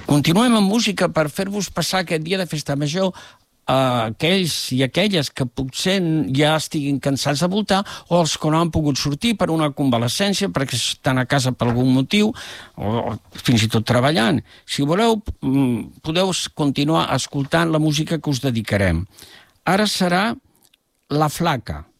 Continuem amb música per fer-vos passar aquest dia de festa major a aquells i aquelles que potser ja estiguin cansats de voltar o els que no han pogut sortir per una convalescència, perquè estan a casa per algun motiu o fins i tot treballant. Si voleu, podeu continuar escoltant la música que us dedicarem. Ara serà La Flaca.